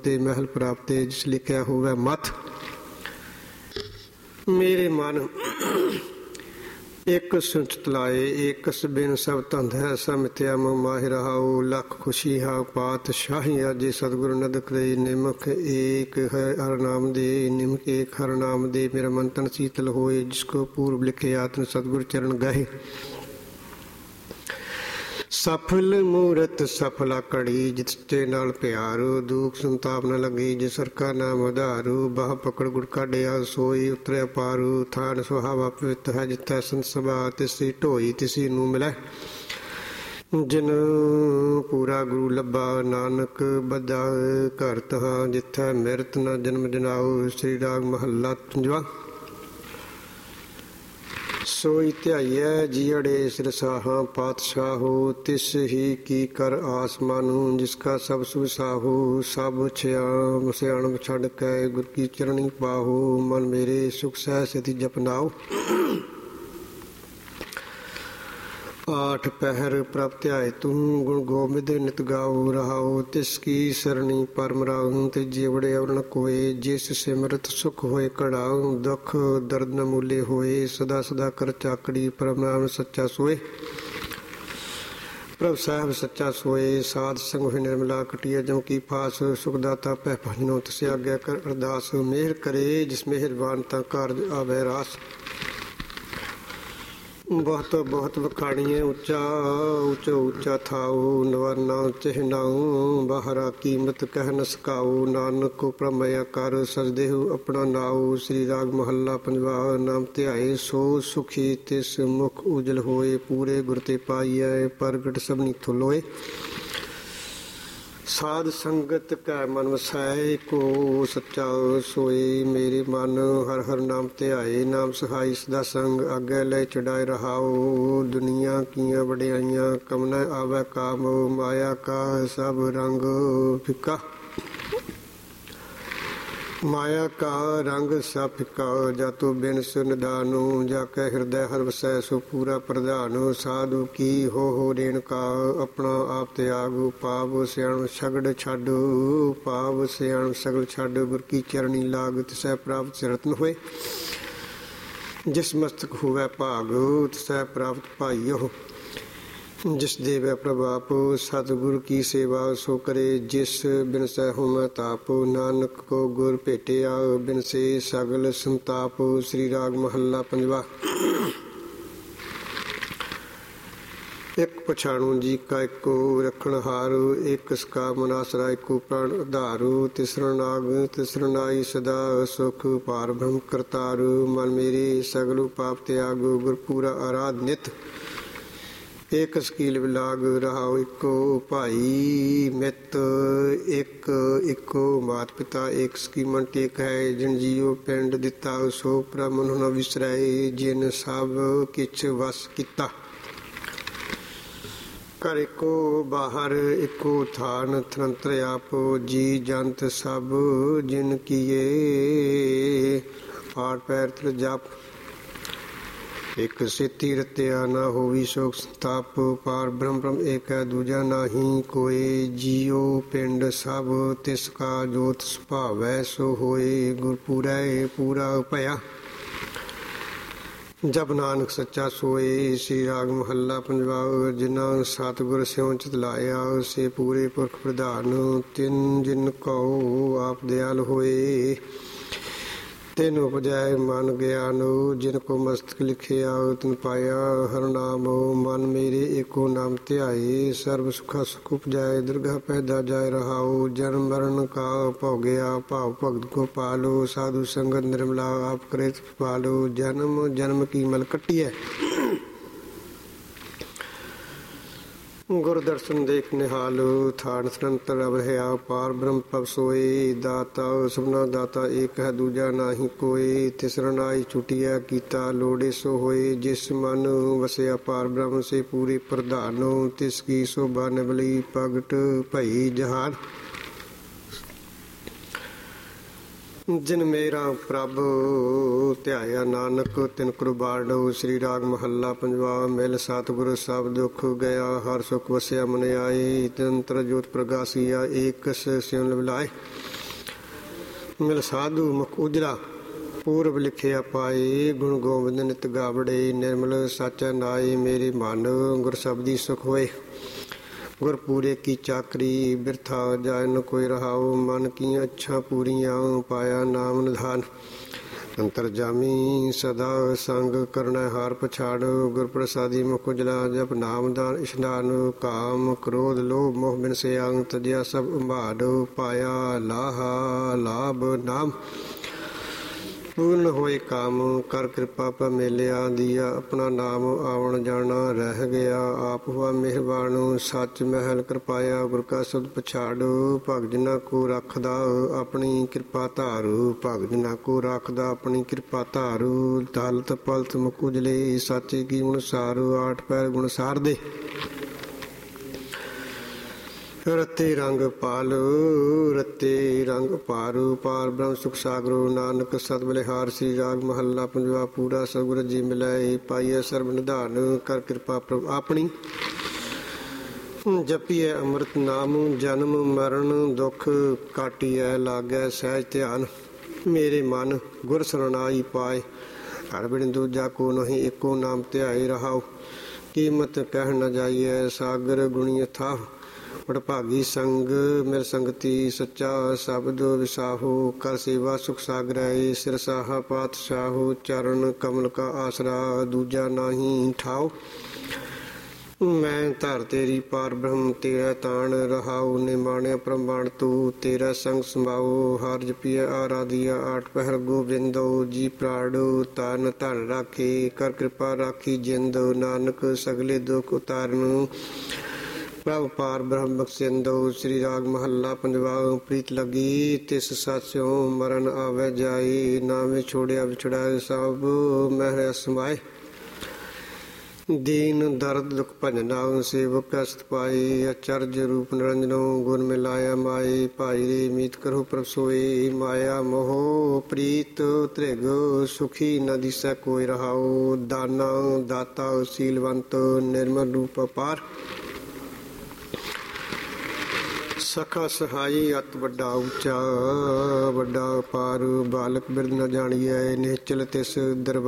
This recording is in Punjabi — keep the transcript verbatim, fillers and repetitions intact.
ਤੇ ਮਹਿਲ ਪ੍ਰਾਪਤੇ ਜਿਸ ਲਿਖਿਆ ਹੋਵੇ ਮੱਥ। ਮੇਰੇ ਮਨ ਇੱਕ ਸੁਚਤ ਲਾਏ ਏਕਸ ਬਿਨ ਸਭ ਧੰਦ ਹੈ ਸਭ ਮਿਥਿਆ ਮੋਹ ਮਾਹਿ ਰਹਾਉ। ਲੱਖ ਖੁਸ਼ੀ ਹਾ ਪਾਤਸ਼ਾਹੀ ਆਜੇ ਸਤਿਗੁਰੂ ਨਦਕ ਦੇ ਨਿਮਕ ਏਕ ਹੈ ਹਰ ਨਾਮ ਦੇ ਨਿਮਕ ਏਕ ਹਰ ਨਾਮ ਦੇ। ਮੇਰਾ ਮਨ ਤਨ ਸੀਤਲ ਹੋਏ ਜਿਸ ਕੋ ਪੂਰਬ ਲਿਖੇ ਆਤਨ ਸਤਿਗੁਰ ਚਰਨ ਗਾਹੇ। ਸਫਲ ਮੂਰਤ ਸਫਲਾ ਕੜੀ ਜਿਸ ਤੇ ਨਾਲ ਪਿਆਰੂ ਦੁਖ ਸੰਤਾਪ ਨ ਲੱਗੀ ਜਿਸ ਸਰਕਾ ਨਾਮ ਉਧਾਰੂ। ਬਾਹ ਪਕੜ ਗੁੜ ਕਾਢਿਆ ਸੋਈ ਉਤਰਿਆ ਪਾਰੂ। ਥਾਨ ਸੁਹਾਵਾ ਪਵਿੱਤ ਹੈ ਜਿੱਥੈ ਸੰਤ ਸਭਾ ਤਿਸੀ ਢੋਈ ਤਿਸੀ ਨੂੰ ਮਿਲੈ। ਜਿਨ ਪੂਰਾ ਗੁਰੂ ਲੱਭਾ ਨਾਨਕ ਬੱਧਾ ਘਰ ਤਹਾ ਜਿੱਥੈ ਮਿਰਤ ਨ ਜਨਮ ਜਨਾਉ। ਸ੍ਰੀ ਰਾਗ ਮਹੱਲਾ ਪੰਜਵਾਂ। ਸੋਈ ਧਿਆਈਐ ਜੀਅੜੇ ਸਿਰਸਾਹਾਂ ਪਾਤਸ਼ਾਹੋ ਤਿਸ ਹੀ ਕੀ ਕਰ ਆਸ ਮਾਨੂ। ਜਿਸ ਕਾ ਸਭ ਸੁਭ ਸਾਹੋ ਸਭ ਛਿਆਮ ਸਿਆਣਪ ਛੱਡ ਕੇ ਗੁਰ ਕੀ ਚਰਣੀ ਪਾਹੋ। ਮਨ ਮੇਰੇ ਸੁਖ ਸਹਿ ਸਥਿ ਜਪਨਾਓ। ਆਠ ਪਹਿਰ ਪ੍ਰਭ ਧਿਆਏ ਤੂੰ ਗੁਣ ਗੋਬਿੰਦ ਨਿਤ ਗਾਓ ਰਹਾਓ। ਤਿਸ ਕੀ ਸਰਣੀ ਪਰਮ ਰਾਉ ਤੇ ਜੀਵੜੇ ਅਵਰਣ ਕੋਏ। ਜਿਸ ਸਿਮਰਤ ਸੁਖ ਹੋਏ ਕੜਾਉ ਦੁਖ ਦਰਦ ਨ ਮੂਲੇ ਹੋਏ। ਸਦਾ ਸਦਾ ਕਰ ਚਾਕੜੀ ਪਰਮ ਨਾਮ ਸੱਚਾ ਸੋਏ। ਪ੍ਰਭ ਸਾਹਿਬ ਸੱਚਾ ਸੋਏ ਸਾਧ ਸੰਗ ਹੋਏ ਨਿਰਮਲਾ ਕਟਿਆ ਜਮ ਕੀ ਫਾਸ। ਸੁਖਦਾਤਾ ਪਹਿ ਭਜਨੋ ਤਿਸ ਆਗਿਆ ਕਰ ਅਰਦਾਸ। ਮਿਹਰ ਕਰੇ ਜਿਸ ਮਿਹਰਬਾਨ ਤਾਂ ਕਾਰਜ ਆਵੈ ਰਾਸ। ਬਹੁਤ ਬਹੁਤ ਵਖਾਣੀਏ ਉੱਚਾ ਉੱਚੋ ਉੱਚਾ ਥਾਉ। ਨਵਰਨਾ ਚਿਹਨਾਉ ਬਾਹਰਾ ਕੀਮਤ ਕਹਿ ਨ ਸਕਾਉ। ਨਾਨਕ ਕੋ ਪ੍ਰਮਇਆ ਕਰ ਸਜਦੇਹੁ ਆਪਣਾ ਨਾਉ। ਸ੍ਰੀ ਰਾਗ ਮਹੱਲਾ ਪੰਜਵਾ। ਨਾਮ ਧਿਆਏ ਸੋ ਸੁਖੀ ਤਿਸ ਮੁਖ ਉਜਲ ਹੋਏ। ਪੂਰੇ ਗੁਰ ਤੇ ਪਾਈਐ ਪ੍ਰਗਟ ਸਭਨੀ ਥੁਲੋਏ। ਸਾਧ ਸੰਗਤ ਕੈ ਮਨ ਵਸੈ ਕੋ ਸੱਚਾ ਸੋਏ। ਮੇਰੇ ਮਨ ਹਰ ਹਰ ਨਾਮ ਧਿਆਏ ਨਾਮ ਸਹਾਈ ਸਦਾ ਸੰਗ ਅੱਗੇ ਲੈ ਚੜਾਏ ਰਹਾਉ। ਦੁਨੀਆ ਕੀਆਂ ਵਡਿਆਈਆਂ ਕਮ ਨ ਆਵੈ ਕਾਮ। ਮਾਇਆ ਕਾ ਸਭ ਰੰਗ ਫਿੱਕਾ ਮਾਇਆ ਕਾ ਰੰਗ ਸਭ ਫਿੱਕਾ। ਜਾਤੋ ਬਿਨ ਸੁ ਨਿਦਾਨੁ ਜਾ ਕੇ ਹਿਰਦੈ ਹਰ ਵਸੈ ਸੋ ਪੂਰਾ ਪ੍ਰਧਾਨੁ। ਸਾਧੂ ਕੀ ਹੋ ਹੋ ਰੇਣਕਾ ਆਪਣਾ ਆਪ ਤਿਆਗੁ। ਪਾਵ ਸਿਆਣ ਸਗੜ ਛੱਡੁ ਪਾਵ ਸਿਆਣ ਸਗਲ ਛੱਡ। ਗੁਰ ਕੀ ਚਰਣੀ ਲਾਗ ਤਿਸੈ ਪ੍ਰਾਪਤ ਸਿਰਤਨ ਹੋਏ। ਜਿਸ ਮਸਤਕ ਹੋਵੈ ਭਾਗ ਤਿਸੈ ਪ੍ਰਾਪਤ ਭਾਈਓ। ਜਿਸ ਦੇਵੈ ਪ੍ਰਭਾਪ ਸਤਿਗੁਰ ਕੀ ਸੇਵਾ ਸੋ ਕਰੇ। ਜਿਸ ਬਿਨ ਸਹਿ ਹੋਮੈ ਤਾਪ ਨਾਨਕ ਕੋ ਗੁਰ ਭੇਟਿਆ ਬਿਨ ਸੇ ਸਗਲ ਸੰਤਾਪ। ਸ੍ਰੀ ਰਾਗ ਮਹੱਲਾ ਪੰਜਵਾ। ਇੱਕ ਪਛਾਣੂ ਜੀ ਕਾ ਇੱਕੋ ਰਖਣ ਹਾਰੂ। ਇੱਕ ਸਕਾ ਮਨਾਸਰਾ ਇੱਕੋ ਪ੍ਰਾਣ ਆਧਾਰੂ। ਤਿਸਰਾ ਨਾਗ ਤਿਸਰਾ ਨਾਈ ਸਦਾ ਸੁਖ ਪਾਰ ਬ੍ਰਹਮ ਕਰਤਾਰੂ। ਮਨ ਮੇਰੇ ਸਗਲੁ ਪਾਪ ਤਿਆਗੁ ਗੁਰ ਪੂਰਾ ਆਰਾਧ ਨਿਤ। ਇੱਕ ਸਕੀਲ ਵਿਲਾਗ ਰਹਾਉ ਇੱਕੋ ਭਾਈ ਮਿੱਤ। ਇੱਕ ਇੱਕੋ ਮਾਤ ਪਿਤਾ ਇੱਕ ਸਕੀਮਨ ਟੇਕ ਹੈ। ਜਿਨ ਜੀਓ ਪਿੰਡ ਦਿੱਤਾ ਸੋ ਪ੍ਰਭ ਮਨੁ ਨ ਵਿਸਰੈ। ਜਿਨ ਸਭ ਕਿਛ ਵਸ ਕੀਤਾ। ਘਰ ਇੱਕੋ ਬਾਹਰ ਇੱਕੋ ਥਾਨ ਤੰਤਰ ਆਪ ਜੀ ਜੰਤ ਸਭ ਜਿਨ ਕੀਏ। ਆਠ ਪੈਰ ਤਰ ਜਪ ਇੱਕ ਸੇਤੀ ਰਤਿਆ ਨਾ ਹੋਵੀ ਸ਼ੋਕ ਸੰਤਾਪ। ਪਾਰ ਬ੍ਰਹਮ ਬ੍ਰਹਮ ਏਕ ਹੈ ਦੂਜਾ ਨਾਹੀ ਕੋਏ। ਜੀਓ ਪਿੰਡ ਸਭ ਤਿਸ ਕਾ ਜੋਤ ਸੁਭਾਵੈ ਸੋ ਹੋਏ। ਗੁਰ ਪੂਰਾ ਪੂਰਾ ਭਇਆ ਜਬ ਨਾਨਕ ਸੱਚਾ ਸੋਏ। ਸ੍ਰੀ ਰਾਗ ਮਹੱਲਾ ਪੰਜਵਾ। ਜਿਨ੍ਹਾਂ ਸਤਿਗੁਰ ਸਿਉ ਚਿਤ ਲਾਇਆ ਸੇ ਪੂਰੇ ਪੁਰਖ ਪ੍ਰਧਾਨ। ਤਿਨ ਜਿਨ ਕਉ ਆਪ ਦਿਆਲ ਹੋਏ। ਤਿਨ ਉਪਜੈ ਮਨ ਗਿਆਨੁ ਜਿਨ ਕੋ ਮਸਤਕ ਲਿਖਿਆ ਤਿਨ ਪਾਇਆ ਹਰ ਨਾਮ। ਮਨ ਮੇਰੇ ਏਕੋ ਨਾਮ ਧਿਆਏ ਸਰਬ ਸੁਖਾ ਸੁਖ ਉਪਜੈ। ਦੁਰਗਾ ਪੈਦਾ ਜਾਇ ਰਹਾਉ ਜਨਮ ਮਰਨ ਕਾ ਭੋਗਿਆ ਭਾਵ ਭਗਤ ਕੋ ਪਾਲੋ। ਸਾਧੂ ਸੰਗਤ ਨਿਰਮਲਾ ਆਪ ਕਰੇ ਪਾਲੋ। ਜਨਮ ਜਨਮ ਕੀ ਮਲ ਕੱਟੀਐ ਗੁਰ ਦਰਸ਼ਨ ਦੇਖ ਨਿਹਾਲੋ। ਥਾਨ ਸੰਤਰ ਅਵਹਿਆ ਪਾਰ ਬ੍ਰਹਮ ਪਵ ਸੋਏ। ਦਾਤਾ ਸਭਨਾ ਦਾਤਾ ਏਕ ਹੈ ਦੂਜਾ ਨਾਹੀ ਕੋਏ। ਤਿਸਰਾ ਨਾਈ ਛੁਟਿਆ ਕੀਤਾ ਲੋੜੇ ਸੋ ਹੋਏ। ਜਿਸ ਮਨ ਵਸਿਆ ਪਾਰ ਬ੍ਰਹਮ ਸੇ ਪੂਰੇ ਪ੍ਰਧਾਨੋ। ਤਿਸ ਕੀ ਸ਼ੋਭਾ ਨਿਵਲੀ ਪ੍ਰਗਟ ਭਈ ਜਹਾਨ। ਜਿਨ ਮੇਰਾ ਪ੍ਰਭ ਧਿਆਇਆ ਨਾਨਕ ਤਿਨ ਕੁਰਬਾਨੋ। ਸ੍ਰੀ ਰਾਗ ਮਹੱਲਾ ਪੰਜਵਾ। ਮਿਲ ਸਤਿਗੁਰ ਸਭ ਦੁੱਖ ਗਿਆ ਹਰ ਸੁਖ ਵਸਿਆ ਮਨ ਆਏ। ਤੰਤਰ ਜੋਤ ਪ੍ਰਗਾਸੀਆ ਏਕਸ ਸਿਉ ਲਿਵਲਾਏ। ਮਿਲ ਸਾਧੂ ਮੁਖ ਉਜਲਾ ਪੂਰਬ ਲਿਖਿਆ ਪਾਏ। ਗੁਣ ਗੋਬਿੰਦ ਨਿਤ ਗਾਵੜੇ ਨਿਰਮਲ ਸਾਚਾ ਨਾਏ। ਮੇਰੇ ਮਨ ਗੁਰ ਸ਼ਬਦੀ ਸੁਖ ਹੋਏ ਗੁਰ ਪੂਰੇ ਕੀ ਚਾਕਰੀ। ਬਿਰਥਾ ਜਾਇ ਨ ਕੋਈ ਰਹਾਉ ਮਨ ਕੀ ਅੱਛਾ ਪੂਰੀਆਂ ਪਾਇਆ ਨਾਮ ਨਿਧਾਨ। ਅੰਤਰ ਜਾਮੀ ਸਦਾ ਸੰਗ ਕਰਨਾ ਹਾਰ ਪਛਾੜ। ਗੁਰ ਪ੍ਰਸਾਦੀ ਮੁਖ ਉਜਲਾ ਜਪ ਨਾਮਦਾਨ ਇਸ਼ਨਾਨ। ਕਾਮ ਕ੍ਰੋਧ ਲੋਭ ਮੋਹ ਬਿਨ ਸਿਆੰਗ ਤਜਿਆ ਸਭ ਉਮਾੜ। ਪਾਇਆ ਲਾਹਾ ਲਾਭ ਨਾਮ ਪੂਰਨ ਹੋਏ ਕਾਮ। ਕਰ ਕਿਰਪਾ ਪਾ ਮੇਲਿਆ ਦੀਆ ਆਪਣਾ ਨਾਮ। ਆਵਣ ਜਾਣਾ ਰਹਿ ਗਿਆ ਆਪ ਹੁਆ ਮਿਹਰਬਾਨ। ਸੱਚ ਮਹਿਲ ਕਿਰਪਾਇਆ ਗੁਰ ਕਾ ਸਬਦ ਪਛਾੜੋ। ਭਗਤ ਜਨਾਂ ਕੋ ਰੱਖਦਾ ਆਪਣੀ ਕਿਰਪਾ ਧਾਰੂ। ਭਗਤ ਜਨਾਂ ਕੋ ਰੱਖਦਾ ਆਪਣੀ ਕਿਰਪਾ ਧਾਰੂ। ਦਲਤ ਪਲਤ ਮੁਖ ਉਜਲੇ ਸਾਚੇ ਕੀ ਗੁਣ ਸਾਰੂ। ਆਠ ਪੈਰ ਗੁਣ ਸਾਰਦੇ ਰਤੇ ਰੰਗ ਪਾਲੋ ਰਤੇ ਰੰਗ ਪਾਰੂ। ਪਾਰ ਬ੍ਰਹਮ ਸੁਖ ਸਾਗਰੋ ਨਾਨਕ ਸਤ ਬਲਿਹਾਰ। ਸ੍ਰੀ ਰਾਗ ਮਹੱਲਾ ਪੰਜਵਾ। ਪੂਰਾ ਸਤਿਗੁਰ ਜੀ ਮਿਲਾਏ ਪਾਈਐ ਸਰਬ ਨਿਧਾਨ। ਕਰ ਕਿਰਪਾ ਪ੍ਰਭ ਆਪਣੀ ਜਪੀਐ ਅੰਮ੍ਰਿਤ ਨਾਮ। ਜਨਮ ਮਰਨ ਦੁਖ ਕਾਟੀਐ ਲਾਗੈ ਸਹਿਜ ਧਿਆਨ। ਮੇਰੇ ਮਨ ਗੁਰ ਸਰਣਾਈ ਪਾਏ ਹਰ ਬਿਨ ਦੂਜਾ ਕੋ ਨਹੀਂ। ਏਕੋ ਨਾਮ ਧਿਆਏ ਰਹਾਉ ਕੀਮਤ ਕਹਿ ਨ ਜਾਈਐ। ਸਾਗਰ ਗੁਣੀ ਥਾਹ ਵਡਭਾਗੀ ਸੰਗ ਮਿਲ ਸੰਗਤੀ ਸੱਚਾ ਸ਼ਬਦ ਵਿਸਾਹੋ। ਕਰ ਸੇਵਾ ਸੁਖ ਸਾਗਰੈ ਸਿਰ ਸਾਹਾ ਪਾਤਸ਼ਾਹੋ। ਚਰਨ ਕਮਲ ਕਾ ਆਸਰਾ ਦੂਜਾ ਨਾਹੀ ਠਾਓ। ਮੈਂ ਧਰ ਤੇਰੀ ਪਾਰ ਬ੍ਰਹਮ ਤੇਰਾ ਤਾਣ। ਰਹਾਉ ਨਿਮਾਣਿਆ ਪ੍ਰਮਾਣ ਤੂੰ ਤੇਰਾ ਸੰਗ ਸਮਾਓ। ਹਰ ਜਪੀਐ ਆਰਾਧਿਆ ਆਠ ਪਹਿਰ ਗੋਬਿੰਦੋ। ਜੀ ਪ੍ਰਾੜੋ ਤਨ ਧਨ ਰਾਖੇ ਕਰ ਕਿਰਪਾ ਰਾਖੀ ਜਿੰਦੋ। ਨਾਨਕ ਸਗਲੇ ਦੁਖ ਉਤਾਰਨ ਪ੍ਰਭ ਪਾਰ ਬ੍ਰਹਮ ਬਖਸ਼ਿੰਦੋ। ਸ੍ਰੀ ਰਾਗ ਮਹੱਲਾ ਪੰਜਵਾ। ਪ੍ਰੀਤ ਲੱਗੀ ਤਿਸ ਸਾਚਿਓ ਮਰਨ ਆਵੈ ਜਾਏ। ਨਾ ਵਿਛੋੜਿਆ ਵਿਛੜਾਏ ਸਭ ਮਹਿ ਸਮਾਏ। ਦੀਨ ਦਰਦ ਦੁਖ ਭਜਨਾ ਸੇਵਕ ਕਸਤ ਪਾਏ। ਅਚਰਜ ਰੂਪ ਨਿਰੰਜਨੋ ਗੁਣ ਮਿਲਾਇਆ ਮਾਏ। ਭਾਈ ਰੇ ਮੀਤ ਕਰੋ ਪ੍ਰਭ ਸੋਏ। ਮਾਇਆ ਮੋਹ ਪ੍ਰੀਤ ਤ੍ਰਿਗ ਸੁਖੀ ਨ ਦਿਸੈ ਕੋਈ ਰਹਾਉ। ਦਾਨਾ ਦਾਤਾ ਸੀਲਵੰਤ ਨਿਰਮਲ ਰੂਪ ਅਪਾਰ। ਸਖਾ ਸਹਾਈ ਅਤ ਵੱਡਾ ਉੱਚਾ ਵੱਡਾ ਪਾਰ। ਬਾਲਕ ਬਿਰਦ ਨ ਜਾਣੀਐ ਨਿਹਚਲ ਤਿਸ ਦਰਬਾਰ।